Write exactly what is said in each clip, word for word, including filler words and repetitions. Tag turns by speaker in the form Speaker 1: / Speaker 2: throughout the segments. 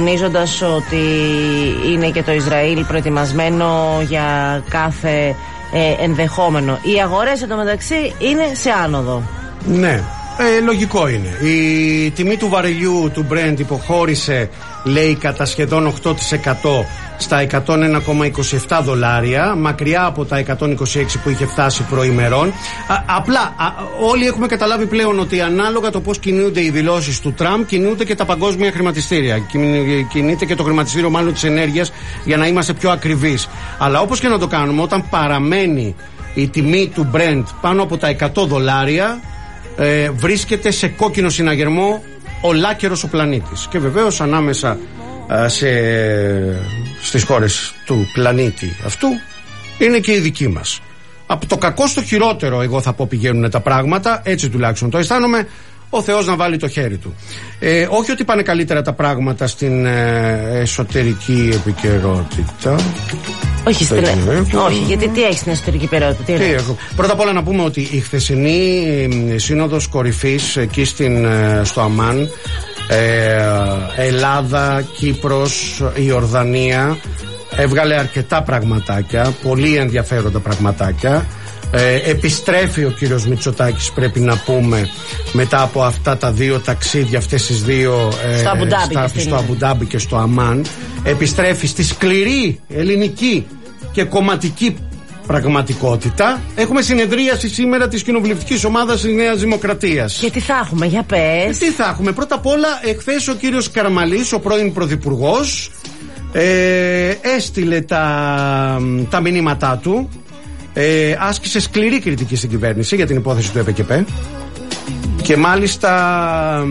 Speaker 1: Τονίζοντας ότι είναι και το Ισραήλ προετοιμασμένο για κάθε ε, ενδεχόμενο. Οι αγορές εντωμεταξύ είναι σε άνοδο.
Speaker 2: Ναι, ε, λογικό είναι. Η τιμή του βαρελιού του Brent υποχώρησε, λέει, κατά σχεδόν οκτώ τοις εκατό στα εκατόν ένα κόμμα είκοσι επτά δολάρια, μακριά από τα εκατόν είκοσι έξι που είχε φτάσει προημερών. Α, απλά α, όλοι έχουμε καταλάβει πλέον ότι ανάλογα το πώς κινούνται οι δηλώσεις του Τραμπ, κινούνται και τα παγκόσμια χρηματιστήρια. Κινείται και το χρηματιστήριο μάλλον της ενέργειας, για να είμαστε πιο ακριβείς. Αλλά όπως και να το κάνουμε, όταν παραμένει η τιμή του Brent πάνω από τα εκατό δολάρια, ε, βρίσκεται σε κόκκινο συναγερμό ολάκερος ο πλανήτης. Και βεβαίως ανάμεσα σε, στις χώρες του πλανήτη αυτού είναι και η δική μας. Από το κακό στο χειρότερο, εγώ θα πω, πηγαίνουν τα πράγματα. Έτσι τουλάχιστον το αισθάνομαι. Ο Θεός να βάλει το χέρι του. ε, Όχι ότι πάνε καλύτερα τα πράγματα στην ε, εσωτερική επικαιρότητα.
Speaker 1: Όχι, στην... Όχι, γιατί τι έχει στην εσωτερική επικαιρότητα? Τι
Speaker 2: τι Πρώτα απ' όλα να πούμε ότι η χθεσινή ε, σύνοδος κορυφής εκεί στην, ε, στο Αμάν, Ε, Ελλάδα, Κύπρος, Ιορδανία, έβγαλε αρκετά πραγματάκια, πολύ ενδιαφέροντα πραγματάκια. ε, Επιστρέφει ο κύριος Μητσοτάκης, πρέπει να πούμε, μετά από αυτά τα δύο ταξίδια, αυτές τις δύο ε,
Speaker 1: στο Αμπουντάμπι
Speaker 2: στα,
Speaker 1: και,
Speaker 2: στο Αμπουντάμπι και στο Αμάν. Επιστρέφει στη σκληρή ελληνική και κομματική πραγματικότητα. Έχουμε συνεδρίαση σήμερα της κοινοβουλευτικής ομάδας της Νέας Δημοκρατίας.
Speaker 1: Και τι θα έχουμε, για πες.
Speaker 2: Τι θα έχουμε? Πρώτα απ' όλα, εχθές ο κύριος Καραμαλής, ο πρώην πρωθυπουργός, ε, έστειλε τα, τα μηνύματά του. ε, Άσκησε σκληρή κριτική στην κυβέρνηση για την υπόθεση του ΕΒΚΕ. Και μάλιστα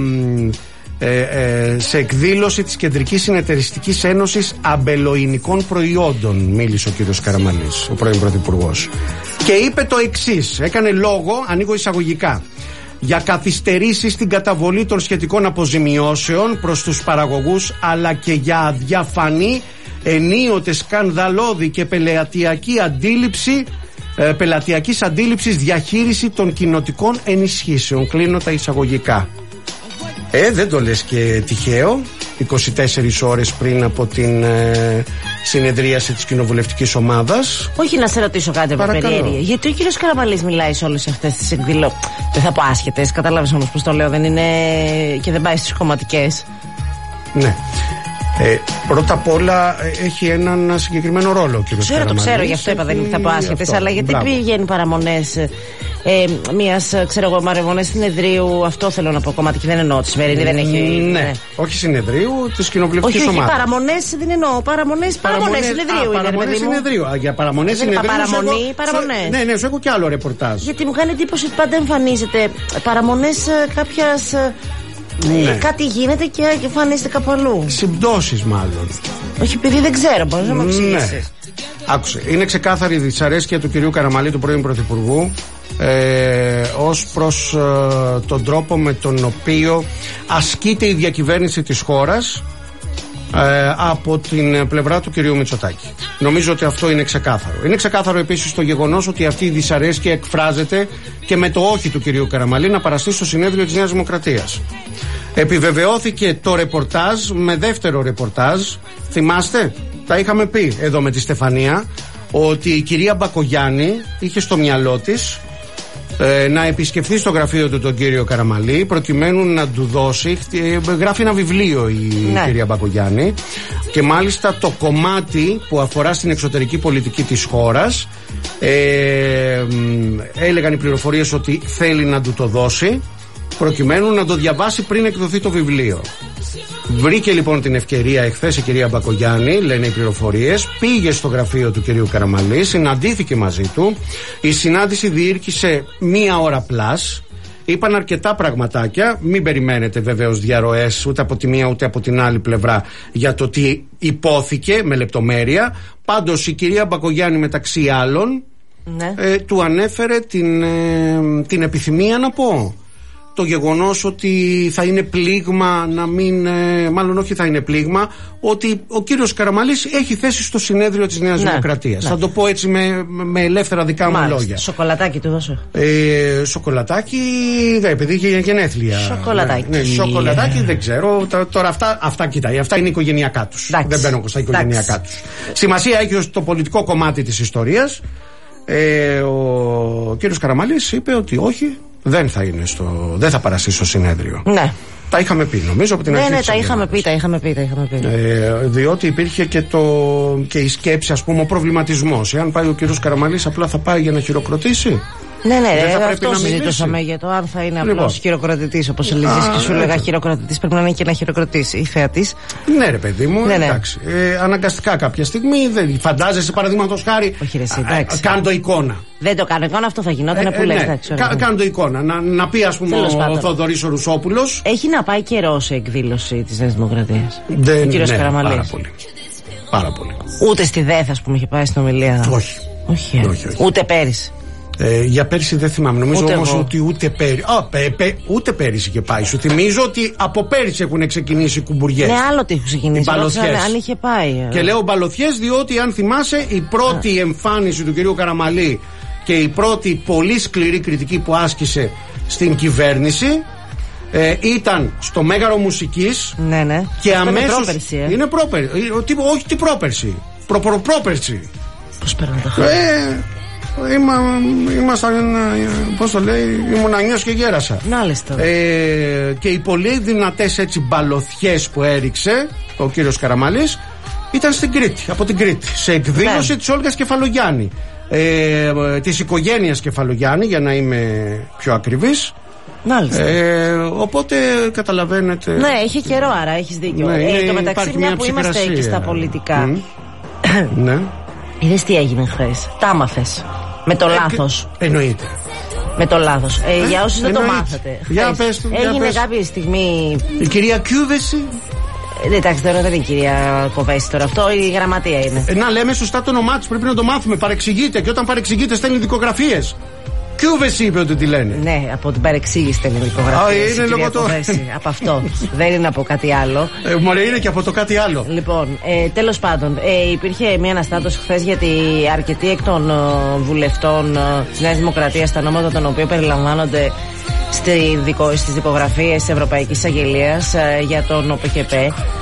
Speaker 2: ε, ε, σε εκδήλωση της Κεντρικής Συνεταιριστικής Ένωσης Αμπελοϊνικών Προϊόντων μίλησε ο κύριος Καραμαλής, ο πρώην πρωθυπουργός, και είπε το εξής. Έκανε λόγο, ανοίγω εισαγωγικά, για καθυστερήσεις στην καταβολή των σχετικών αποζημιώσεων προς τους παραγωγούς, αλλά και για αδιαφανή, ενίοτε σκανδαλώδη και πελατειακή αντίληψη ε, πελατειακής αντίληψης διαχείριση των κοινοτικών ενισχύσεων. Κλείνω τα εισαγωγικά. Ε, δεν το λες και τυχαίο. είκοσι τέσσερις ώρες πριν από την ε, συνεδρίαση της κοινοβουλευτικής ομάδας.
Speaker 1: Όχι, να σε ρωτήσω κάτι από περίεργη. Γιατί ο κύριος Καραμαλής μιλάει σε όλες αυτές τις εκδηλώσεις? Δεν θα πω άσχετες, κατάλαβες όμως πως το λέω, δεν είναι και δεν πάει στις κομματικές.
Speaker 2: Ναι. Ε, πρώτα απ' όλα έχει έναν συγκεκριμένο ρόλο ο κύριος
Speaker 1: Ξέρω,
Speaker 2: Καραμαλής.
Speaker 1: το ξέρω, γι' αυτό είπα δεν θα πω άσχετες, αλλά γιατί μπράβο. Πηγαίνει παραμονές ε, μιας, ξέρω εγώ, παραμονές συνεδρίου, αυτό θέλω να πω, κομματική δεν εννοώ, τη σημερινή δεν έχει.
Speaker 2: Ναι, ναι. Όχι συνεδρίου, της κοινοβουλευτικής ομάδας.
Speaker 1: Όχι, παραμονές δεν εννοώ, παραμονές, παραμονές συνεδρίου.
Speaker 2: Α, παραμονές συνεδρίου. Α, για παραμονές συνεδρίου.
Speaker 1: Παραμονή, έχω, παραμονές.
Speaker 2: Ναι, ναι, σου έχω κι άλλο ρεπορτάζ.
Speaker 1: Γιατί μου κάνει εντύπωση ότι πάντα εμφανίζεται παραμονές κάποιας. Ναι. Κάτι γίνεται και εμφανίζεται κάπου αλλού.
Speaker 2: Συμπτώσεις μάλλον.
Speaker 1: Όχι, επειδή δεν ξέρω, μπορείς να μου εξηγήσεις.
Speaker 2: Ναι. Άκουσε, είναι ξεκάθαρη η δυσαρέσκεια του κυρίου Καραμαλή, του πρώην πρωθυπουργού, ε, ως προς ε, τον τρόπο με τον οποίο ασκείται η διακυβέρνηση της χώρας ε, από την πλευρά του κυρίου Μητσοτάκη. Νομίζω ότι αυτό είναι ξεκάθαρο. Είναι ξεκάθαρο επίσης το γεγονός ότι αυτή η δυσαρέσκεια εκφράζεται και με το όχι του κυρίου Καραμαλή να παραστεί στο συνέδριο της Νέας Δημοκρατίας. Επιβεβαιώθηκε το ρεπορτάζ με δεύτερο ρεπορτάζ. Θυμάστε, τα είχαμε πει εδώ με τη Στεφανία, ότι η κυρία Μπακογιάννη είχε στο μυαλό της ε, να επισκεφθεί στο γραφείο του τον κύριο Καραμαλή, προκειμένου να του δώσει, ε, γράφει ένα βιβλίο η ναι. κυρία Μπακογιάννη, και μάλιστα το κομμάτι που αφορά στην εξωτερική πολιτική της χώρας, ε, έλεγαν οι πληροφορίες ότι θέλει να του το δώσει, προκειμένου να το διαβάσει πριν εκδοθεί το βιβλίο. Βρήκε λοιπόν την ευκαιρία εχθές η κυρία Μπακογιάννη, λένε οι πληροφορίες, πήγε στο γραφείο του κυρίου Καραμαλή, συναντήθηκε μαζί του. Η συνάντηση διήρκησε μία ώρα πλάς. Είπαν αρκετά πραγματάκια. Μην περιμένετε βεβαίως διαρροές ούτε από τη μία ούτε από την άλλη πλευρά για το τι υπόθηκε με λεπτομέρεια. Πάντως η κυρία Μπακογιάννη, μεταξύ άλλων, ναι. ε, του ανέφερε την, ε, την επιθυμία, να πω, το γεγονός ότι θα είναι πλήγμα να μην, ε, μάλλον όχι θα είναι πλήγμα, ότι ο κύριος Καραμανλής έχει θέση στο συνέδριο της Νέας ναι, Δημοκρατίας. Ναι. Θα το πω έτσι με, με ελεύθερα δικά μου λόγια.
Speaker 1: Σοκολατάκι του δώσω.
Speaker 2: Ε, σοκολατάκι, δεν, επειδή είχε γενέθλια.
Speaker 1: Σοκολατάκι.
Speaker 2: Ναι, ναι, σοκολατάκι δεν ξέρω. Τώρα αυτά, αυτά κοιτάει, αυτά είναι οικογενειακά τους. Δεν μπαίνω στα οικογενειακά τους. Σημασία έχει το πολιτικό κομμάτι της ιστορίας. Ε, ο κύριος Καραμανλής είπε ότι όχι, δεν θα είναι στο, δεν θα παραστεί στο συνέδριο.
Speaker 1: Ναι.
Speaker 2: Τα είχαμε πει, νομίζω από την
Speaker 1: ναι,
Speaker 2: αρχή.
Speaker 1: Ναι, ναι, τα είχαμε πει, τα είχαμε πει, τα είχαμε πει.
Speaker 2: Ε, διότι υπήρχε και, το, και η σκέψη, ας πούμε, ο προβληματισμός. Εάν πάει ο κύριος Καραμανλής, απλά θα πάει για να χειροκροτήσει.
Speaker 1: Ναι, ναι,
Speaker 2: δεν θα
Speaker 1: ρε,
Speaker 2: πρέπει
Speaker 1: αυτό
Speaker 2: να
Speaker 1: συζητούσαμε για το αν θα είναι
Speaker 2: λοιπόν.
Speaker 1: απλώς χειροκροτητής, όπως έλεγες και σου έλεγα χειροκροτητής, πρέπει να είναι και να χειροκροτήσει ή θεατής.
Speaker 2: Ναι, ρε παιδί μου,
Speaker 1: ναι, ναι.
Speaker 2: εντάξει. Ε, αναγκαστικά κάποια στιγμή, δεν φαντάζεσαι παραδείγματος χάρη.
Speaker 1: Όχι, ρε, εσύ, εντάξει.
Speaker 2: Κάνε το εικόνα.
Speaker 1: Δεν το κάνω εικόνα, αυτό θα γινόταν ε, που ε, λες. Ναι.
Speaker 2: Κα, Κάνε το εικόνα. Να, να πει, ας πούμε, ο, ο Θοδωρής ο Ρουσόπουλος.
Speaker 1: Έχει να πάει καιρό σε εκδήλωση της Νέας Δημοκρατίας.
Speaker 2: Δεν,
Speaker 1: ο κύριος
Speaker 2: ναι,
Speaker 1: Καραμανλής.
Speaker 2: Πάρα πολύ. Πάρα πολύ.
Speaker 1: Ούτε στη ΔΕΘ, ας πούμε, είχε πάει στην ομιλία.
Speaker 2: Όχι.
Speaker 1: Όχι, ε.
Speaker 2: όχι, όχι.
Speaker 1: Ούτε πέρυσι.
Speaker 2: Ε, για πέρυσι δεν θυμάμαι. Νομίζω όμως ότι ούτε πέρυσι. Α, πε, πε, ούτε πέρυσι και πάει. Σου θυμίζω ότι από πέρυσι έχουν ξεκινήσει οι κουμπουριές.
Speaker 1: Ναι, άλλο τι έχουν ξεκινήσει. Αν είχε πάει.
Speaker 2: Και λέω μπαλωθιές, διότι αν θυμάσαι, η πρώτη Α. εμφάνιση του κυρίου Καραμανλή και η πρώτη πολύ σκληρή κριτική που άσκησε στην κυβέρνηση ε, ήταν στο Μέγαρο Μουσικής.
Speaker 1: Ναι, ναι.
Speaker 2: Και αμέσως.
Speaker 1: Πρόπερση, ε.
Speaker 2: Είναι πρόπερση. Όχι τι πρόπερση. Προπροπρόπερση.
Speaker 1: Πώς παίρνουν τα χρόνια.
Speaker 2: Ε, Είμα, ήμασταν, πώς το λέει, ήμουν ανιός και γέρασα.
Speaker 1: Να,
Speaker 2: ε, και οι πολύ δυνατές έτσι μπαλωθιές που έριξε ο κύριος Καραμανλής ήταν στην Κρήτη, από την Κρήτη, σε εκδήλωση ναι. της Όλγας Κεφαλογιάννη, ε, της οικογένειας Κεφαλογιάννη, για να είμαι πιο ακριβής. Ε, οπότε καταλαβαίνετε.
Speaker 1: Ναι, έχει καιρό, άρα έχεις δίκιο.
Speaker 2: Ναι,
Speaker 1: ε, το μεταξύ, μια που είμαστε εκεί στα πολιτικά.
Speaker 2: Mm. ναι.
Speaker 1: Είδες τι έγινε χθες? Τα μάθες. Με το ε, λάθος.
Speaker 2: Εννοείται.
Speaker 1: Με το λάθος. Ε, ε, για όσους δεν το μάθατε.
Speaker 2: Για πες του,
Speaker 1: έγινε
Speaker 2: για πες.
Speaker 1: κάποια στιγμή.
Speaker 2: Η κυρία Κιούβεση.
Speaker 1: Ε, εντάξει, τώρα δεν είναι η κυρία Κοβέση τώρα. Αυτό η γραμματεία είναι.
Speaker 2: Ε, να λέμε σωστά το όνομά της. Πρέπει να το μάθουμε. Παρεξηγείται. Και όταν παρεξηγείται, στέλνει δικογραφίες. Κιούβεση είπε ότι τη λένε.
Speaker 1: Ναι, από την παρεξήγηση στέλνει δικογραφίες.
Speaker 2: Α, είναι λόγω το.
Speaker 1: Από αυτό. Δεν είναι από κάτι άλλο.
Speaker 2: Ε, μωρέ, είναι και από το κάτι άλλο.
Speaker 1: Λοιπόν, ε, τέλος πάντων, ε, υπήρχε μια αναστάτωση χθες γιατί αρκετοί εκ των uh, βουλευτών uh, της Νέας Δημοκρατίας, τα ονόματα των οποίων περιλαμβάνονται στη δικο, στις δικογραφίες της Ευρωπαϊκής Εισαγγελίας uh, για τον ΟΠΚΠ,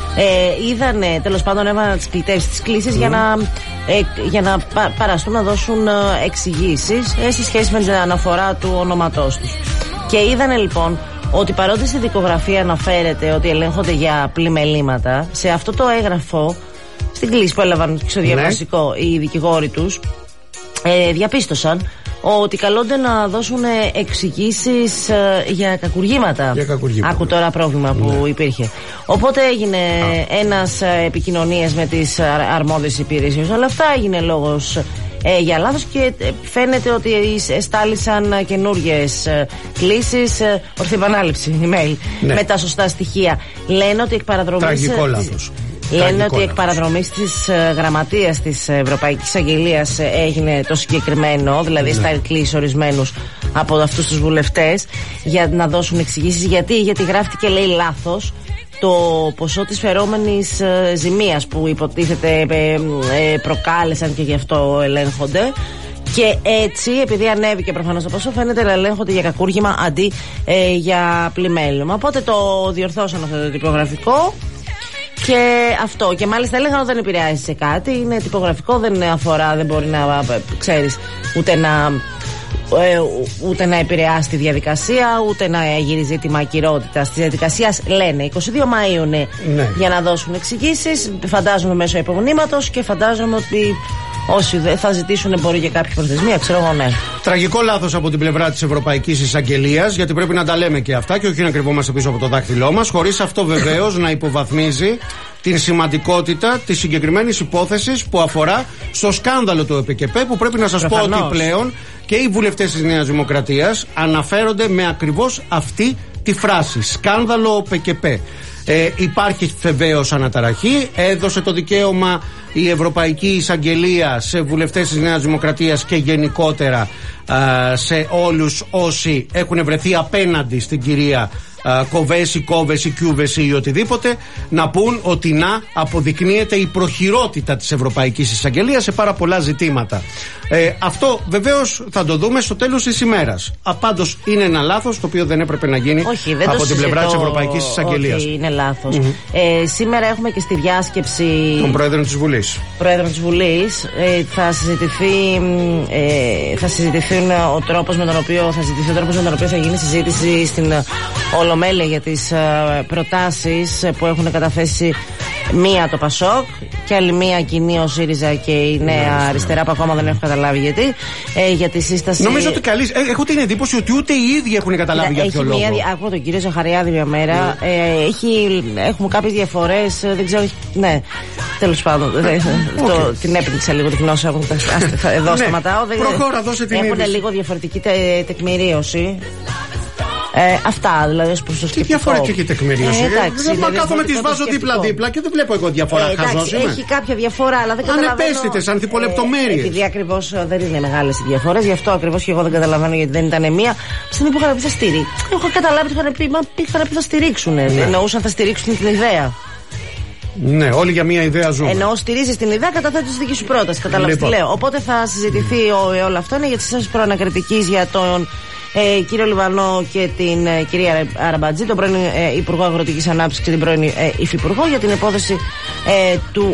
Speaker 1: ε, είδαν τέλος πάντων έβαλαν τις κλητεύσεις της κλήσης mm. για να, ε, για να πα, παραστούν να δώσουν uh, εξηγήσεις ε, σε σχέση με την αναφορά του ονόματός τους. Και είδανε λοιπόν ότι παρότι στη δικογραφία αναφέρεται ότι ελέγχονται για πλημελήματα, σε αυτό το έγγραφο, στην κλήση που έλαβαν στο διαβασικό ναι. οι δικηγόροι τους, ε, διαπίστωσαν ότι καλούνται να δώσουν εξηγήσεις ε, για κακουργήματα.
Speaker 2: Για κακουργήματα.
Speaker 1: Άκου τώρα πρόβλημα που ναι. υπήρχε. Οπότε έγινε Α. ένας επικοινωνίες με τις αρμόδιες υπηρεσίες, αλλά αυτά έγινε λόγος ε, για λάθος και φαίνεται ότι εστάλησαν καινούργιες ε, κλήσεις, ε, ορθή επανάληψη email ναι. με τα σωστά στοιχεία. Λένε ότι εκ παραδρομής.
Speaker 2: Τραγικό λάθος.
Speaker 1: Λένε ότι εκ παραδρομής της ε, γραμματείας της Ευρωπαϊκής Αγγελίας ε, έγινε το συγκεκριμένο, δηλαδή στα ναι. κλείσει ορισμένους από αυτούς τους βουλευτές για να δώσουν εξηγήσεις. Γιατί, γιατί γράφτηκε λέει λάθος το ποσό της φερόμενης ε, ζημίας που υποτίθεται ε, ε, προκάλεσαν και γι' αυτό ελέγχονται. Και έτσι, επειδή ανέβηκε προφανώς το ποσό, φαίνεται να ελέγχονται για κακούργημα αντί ε, για πλημέλημα. Οπότε το διορθώσαν αυτό το τυπογραφικό. Και αυτό, και μάλιστα έλεγαν ότι δεν επηρεάζει σε κάτι, είναι τυπογραφικό, δεν αφορά, δεν μπορεί να, ξέρεις, ούτε να, ε, ούτε να επηρεάσει τη διαδικασία, ούτε να γύρει ζήτημα ακυρότητας της διαδικασίας. Λένε είκοσι δύο Μαΐου ναι, ναι. για να δώσουν εξηγήσεις, φαντάζομαι μέσω υπομνήματος και φαντάζομαι ότι όσοι δεν θα ζητήσουν μπορεί και κάποια προθεσμία, ξέρω εγώ, ναι.
Speaker 2: Τραγικό λάθος από την πλευρά της Ευρωπαϊκής Εισαγγελίας, γιατί πρέπει να τα λέμε και αυτά και όχι να κρυβόμαστε πίσω από το δάχτυλό μας, χωρίς αυτό βεβαίως να υποβαθμίζει την σημαντικότητα της συγκεκριμένης υπόθεσης που αφορά στο σκάνδαλο του ΟΠΚΠ, που πρέπει να σας Προφανώς. πω ότι πλέον και οι βουλευτές της Νέας Δημοκρατίας αναφέρονται με ακριβώς αυτή τη φράση. Σκάνδαλο ΟΠΚΠ. Ε, υπάρχει βεβαίως αναταραχή. Έδωσε το δικαίωμα η Ευρωπαϊκή Εισαγγελία σε βουλευτές της Νέας Δημοκρατίας και γενικότερα α, σε όλους όσοι έχουν βρεθεί απέναντι στην κυρία α, Κοβέση, Κόβεση, Κιούβεση ή οτιδήποτε, να πούν ότι να αποδεικνύεται η προχειρότητα της Ευρωπαϊκής Εισαγγελίας σε πάρα πολλά ζητήματα. Ε, αυτό βεβαίως θα το δούμε στο τέλος της ημέρας. Πάντως είναι ένα λάθος το οποίο δεν έπρεπε να γίνει.
Speaker 1: Όχι, δεν
Speaker 2: από
Speaker 1: το
Speaker 2: την πλευρά της Ευρωπαϊκής Εισαγγελίας.
Speaker 1: Όχι, είναι λάθος.
Speaker 2: Mm-hmm.
Speaker 1: Ε, σήμερα έχουμε και στη διάσκεψη
Speaker 2: των Πρόεδρων της Βουλής.
Speaker 1: Πρόεδρων της Βουλής ε, θα, συζητηθεί, ε, θα συζητηθούν ο τρόπος με τον οποίο θα συζητηθεί ο τρόπος με τον οποίο θα γίνει συζήτηση στην Ολομέλεια για τις ε, προτάσεις που έχουν καταθέσει μία το Πασόκ και άλλη μία κοινή ο ΣΥΡΙΖΑ και η Νέα yeah, Αριστερά που ακόμα δεν έχω καταλάβει γιατί. Ε, για τη σύσταση.
Speaker 2: Νομίζω ότι καλή. Ε, έχω την εντύπωση ότι ούτε οι ίδιοι έχουν καταλάβει για ποιο λόγο.
Speaker 1: Ακούω τον κύριο Ζαχαριάδη μια μέρα. Yeah. Ε, έχει, έχουμε κάποιες διαφορές. Δεν ξέρω. Ναι, τέλος πάντων. Okay. Το, την έπνιξα λίγο την γνώση μου. Εδώ σταματάω.
Speaker 2: Προχώρα, δώσε την είδηση.
Speaker 1: Έχουν λίγο διαφορετική τε, τεκμηρίωση. Ε, αυτά δηλαδή ως προς το σκεπτικό.
Speaker 2: Τι διαφορά έχει τεκμηρίωση.
Speaker 1: Ε, εντάξει,
Speaker 2: δεν μα κάθομαι, τις βάζω δίπλα-δίπλα και δεν βλέπω εγώ διαφορά.
Speaker 1: Ε,
Speaker 2: Χαζός είμαι.
Speaker 1: Έχει κάποια διαφορά, αλλά δεν καταλαβαίνω.
Speaker 2: Ανεπαίσθητες, ανθιπολεπτομέρειες.
Speaker 1: Ε, επειδή ακριβώς δεν είναι μεγάλες οι διαφορές, γι' αυτό ακριβώς και εγώ δεν καταλαβαίνω γιατί δεν ήταν μία. Στην που είχαν πει θα στηρίξουν. Έχω καταλάβει ότι είχαν πει, μα είχαν πει θα στηρίξουν. Ναι. Εννοούσαν θα στηρίξουν την ιδέα.
Speaker 2: Ναι, όλοι για μία ιδέα ζούμε.
Speaker 1: Ενώ στηρίζει την ιδέα, καταθέτει τη δική σου πρόταση. Κατάλαβε λοιπόν. Τι λέω. Οπότε θα συζητηθεί όλο αυτό. Είναι για τι θέσει προανακριτική για τον ε, κύριο Λιβανό και την ε, κυρία Αραμπατζή, τον πρώην ε, Υπουργό Αγροτικής Ανάπτυξης και την πρώην ε, Υφυπουργό, για την υπόθεση ε, του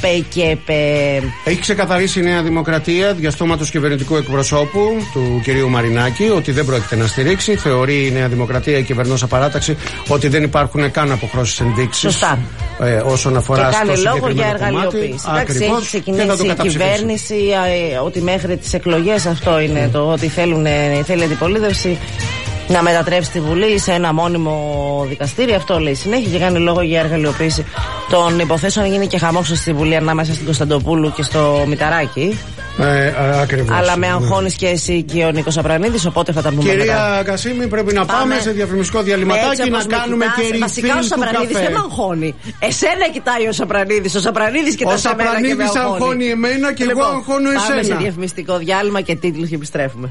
Speaker 1: ΟΠΕΚΕΠΕ.
Speaker 2: Έχει ξεκαθαρίσει η Νέα Δημοκρατία διαστόματος κυβερνητικού εκπροσώπου του κυρίου Μαρινάκη ότι δεν πρόκειται να στηρίξει. Θεωρεί η Νέα Δημοκρατία, η κυβερνόσα παράταξη, ότι δεν υπάρχουν καν αποχρώσεις ενδείξεις.
Speaker 1: Σωστά.
Speaker 2: Ε, όσον αφορά
Speaker 1: και
Speaker 2: στο
Speaker 1: κάνει λόγο για
Speaker 2: κομμάτι.
Speaker 1: εργαλειοποίηση. Εντάξει, έχει ξεκινήσει η κυβέρνηση ε, ότι μέχρι τις εκλογές αυτό είναι mm. το ότι θέλουν, ε, θέλει αντιπολίτευση να μετατρέψει τη Βουλή σε ένα μόνιμο δικαστήριο. Αυτό λέει συνέχεια και κάνει λόγο για εργαλειοποίηση των υποθέσεων. Γίνει και χαμός στη Βουλή ανάμεσα στην Κωνσταντοπούλου και στο Μηταράκη.
Speaker 2: Ε, ακριβώς.
Speaker 1: Αλλά με αγχώνεις και εσύ και ο Νίκος Απρανίδης, οπότε θα τα πούμε.
Speaker 2: Κυρία
Speaker 1: μετά.
Speaker 2: Κασίμη, πρέπει να πάμε, πάμε σε διαφημιστικό διαλυματάκι να κάνουμε και ρηφίλ.
Speaker 1: Βασικά ο Σαπρανίδης δεν με αγχώνει. Εσένα κοιτάει ο Σαπρανίδης. Ο Σαπρανίδης κοιτάει εσένα. Ο
Speaker 2: Σαπρανίδης αγχώνει εμένα και εγώ αγχώνω εσένα.
Speaker 1: Πάμε σε διαφημιστικό διάλειμμα και τίτλους και επιστρέφουμε.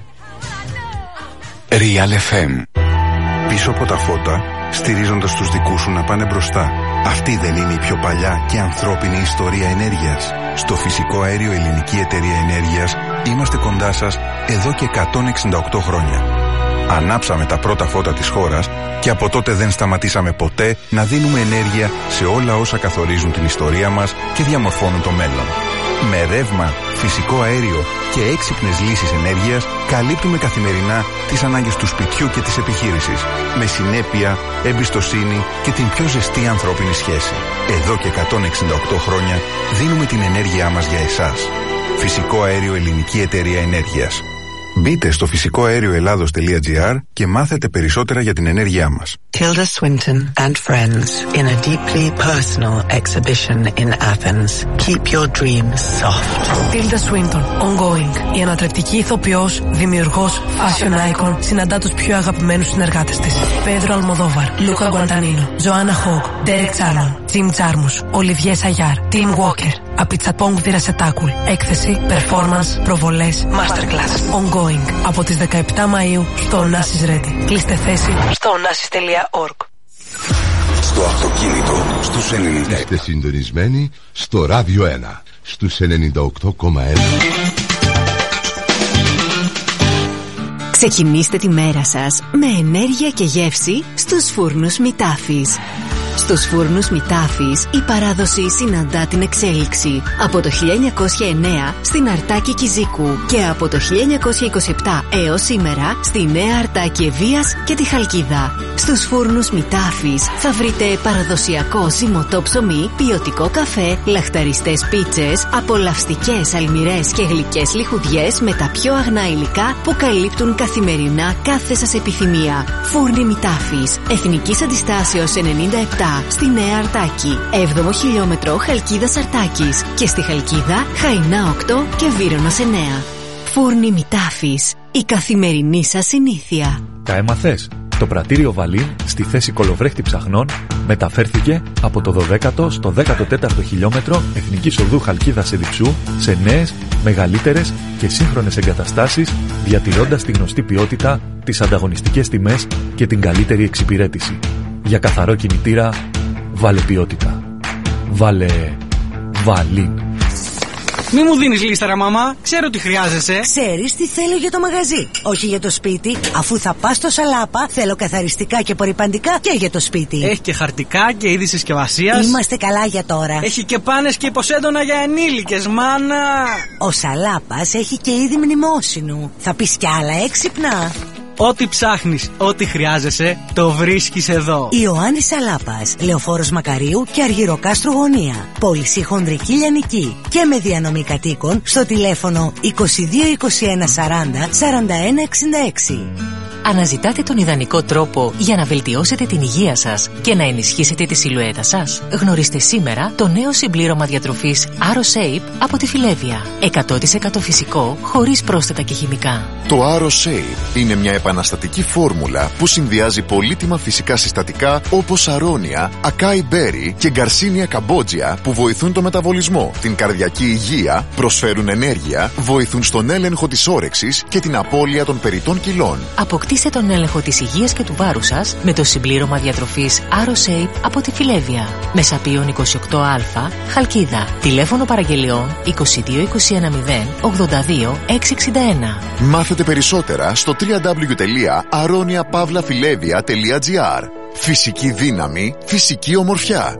Speaker 3: Real εφ εμ. Πίσω από τα φώτα, στηρίζοντας τους δικούς σου να πάνε μπροστά. Αυτή δεν είναι η πιο παλιά και ανθρώπινη ιστορία ενέργειας? Στο Φυσικό Αέριο Ελληνική Εταιρεία Ενέργειας είμαστε κοντά σας εδώ και εκατόν εξήντα οκτώ χρόνια. Ανάψαμε τα πρώτα φώτα της χώρας και από τότε δεν σταματήσαμε ποτέ να δίνουμε ενέργεια σε όλα όσα καθορίζουν την ιστορία μας και διαμορφώνουν το μέλλον. Με ρεύμα, φυσικό αέριο και έξυπνες λύσεις ενέργειας καλύπτουμε καθημερινά τις ανάγκες του σπιτιού και της επιχείρησης. Με συνέπεια, εμπιστοσύνη και την πιο ζεστή ανθρώπινη σχέση. Εδώ και εκατόν εξήντα οκτώ χρόνια δίνουμε την ενέργειά μας για εσάς. Φυσικό Αέριο Ελληνική Εταιρεία Ενέργειας. Μπείτε στο φυσικό αέριο ελλάδος τελεία τζι άρ και μάθετε περισσότερα για την ενέργειά μας.
Speaker 4: Tilda Swinton and friends in a deeply personal exhibition in Athens. Keep your dreams soft.
Speaker 5: Tilda Swinton, ongoing. Η ανατρεπτική ηθοποιός, δημιουργός, fashion icon, συναντά τους πιο αγαπημένους συνεργάτες της. Πέδρο Αλμοδόβαρ, Λούκα Γκουαντανίνο, Ζωάννα Χόγκ, Ντέρεκ Τσάρμον, Τζιμ Τζάρμους, Ολιβιέ Σαγιάρ, Τιμ Walker, Απιτσαπόγκ Βιρασετάκουλ. Έκθεση, performance, προβολές, masterclass. Ongoing. Από τις δεκαεπτά Μαΐου στο Onassis Ready. Κλείστε θέση στο onassis τελεία org.
Speaker 3: Στο αυτοκίνητο, στους ενενήντα.
Speaker 6: Είστε συντονισμένοι στο Ράδιο ένα, στους ενενήντα οκτώ κόμμα ένα.
Speaker 7: Ξεκινήστε τη μέρα σας με ενέργεια και γεύση στους φούρνους Μητάφης. Στους φούρνους Μητάφης η παράδοση συναντά την εξέλιξη. Από το χίλια εννιακόσια εννέα στην Αρτάκη Κιζίκου και από το χίλια εννιακόσια είκοσι επτά έως σήμερα στη Νέα Αρτάκη Ευβοίας και τη Χαλκίδα. Στους φούρνους Μητάφης θα βρείτε παραδοσιακό ζυμωτό ψωμί, ποιοτικό καφέ, λαχταριστές πίτσες, απολαυστικές αλμυρές και γλυκές λιχουδιές με τα πιο αγνά υλικά που καλύπτουν καθημερινά κάθε σας επιθυμία. Φούρνοι Μητάφης, Εθνικής Αντιστάσεως ενενήντα επτά στη Νέα Αρτάκη, έβδομο χιλιόμετρο Χαλκίδας Αρτάκης και στη Χαλκίδα Χαϊνά οκτώ και Βύρωνος εννέα. Φούρνοι Μητάφης, η καθημερινή σας συνήθεια.
Speaker 8: Τα έμαθες? Το πρατήριο Βαλίν στη θέση κολοβρέχτη ψαχνών μεταφέρθηκε από το δωδέκατο στο δέκατο τέταρτο χιλιόμετρο Εθνικής Οδού Χαλκίδας Εδιψού σε νέες, μεγαλύτερες και σύγχρονες εγκαταστάσεις, διατηρώντας τη γνωστή ποιότητα, τις ανταγωνιστικές τιμές και την καλύτερη εξυπηρέτηση. Για καθαρό κινητήρα, βάλε ποιότητα. Βάλε Βαλίν.
Speaker 9: Μη μου δίνεις λίστα, ρε μαμά. Ξέρω τι χρειάζεσαι.
Speaker 10: Ξέρεις τι θέλω για το μαγαζί. Όχι για το σπίτι. Αφού θα πας στο Σαλάπα, θέλω καθαριστικά και απορρυπαντικά και για το σπίτι.
Speaker 9: Έχει και χαρτικά και είδη συσκευασίας.
Speaker 10: Είμαστε καλά για τώρα.
Speaker 9: Έχει και πάνες και υποσέντονα για ενήλικες, μάνα.
Speaker 10: Ο Σαλάπας έχει και είδη μνημόσυνου. Θα πεις κι άλλα έξυπνα.
Speaker 9: Ό,τι ψάχνεις, ό,τι χρειάζεσαι, το βρίσκεις εδώ.
Speaker 10: Ιωάννης Σαλάπας, Λεωφόρος Μακαρίου και Αργυροκάστρου Γωνία. Πώληση χονδρική λιανική και με διανομή κατοίκων στο τηλέφωνο είκοσι δύο είκοσι ένα σαράντα σαράντα ένα εξήντα έξι.
Speaker 11: Αναζητάτε τον ιδανικό τρόπο για να βελτιώσετε την υγεία σας και να ενισχύσετε τη σιλουέτα σας? Γνωρίστε σήμερα το νέο συμπλήρωμα διατροφής AroShape από τη Φιλέβια. εκατό τοις εκατό φυσικό, χωρίς πρόσθετα και χημικά.
Speaker 12: Το AroShape είναι μια επαναστατική φόρμουλα που συνδυάζει πολύτιμα φυσικά συστατικά όπως αρώνια, ακάι μπέρι και γκαρσίνια καμπότζια που βοηθούν το μεταβολισμό, την καρδιακή υγεία, προσφέρουν ενέργεια, βοηθούν στον έλεγχο της όρεξης και την απώλεια των περιττών κιλών.
Speaker 11: Αποκτήστε τον έλεγχο της υγείας και του βάρους σας με το συμπλήρωμα διατροφής AroShape από τη Φιλέβια. Μεσαπίων είκοσι οκτώ α, Χαλκίδα. Τηλέφωνο παραγγελιών είκοσι δύο είκοσι ένα μηδέν ογδόντα δύο εξακόσια εξήντα ένα.
Speaker 12: Μάθετε περισσότερα στο double-u double-u double-u τελεία aronia pavla filevia τελεία gr. Φυσική δύναμη, φυσική ομορφιά.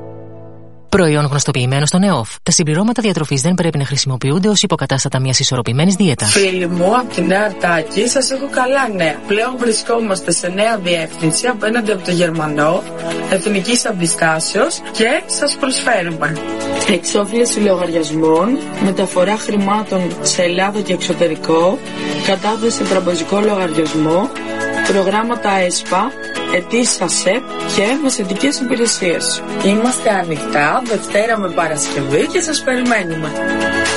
Speaker 11: Προϊόν γνωστοποιημένο στον ΕΟΦ. Τα συμπληρώματα διατροφής δεν πρέπει να χρησιμοποιούνται ως υποκατάστατα μιας ισορροπημένης δίαιτας.
Speaker 13: Φίλοι μου, από τη Νέα Αρτάκη σας έχω καλά νέα. Πλέον βρισκόμαστε σε νέα διεύθυνση απέναντι από το Γερμανό, Εθνικής Αντιστάσεως και σας προσφέρουμε εξόφληση λογαριασμών, μεταφορά χρημάτων σε Ελλάδα και εξωτερικό, κατάθεση σε τραπεζικό λογαριασμό, προγράμματα ΕΣΠΑ, ετήσια ΣΕΠ και μεσαιτικές υπηρεσίες. Είμαστε ανοιχτά Δευτέρα με Παρασκευή και σας περιμένουμε.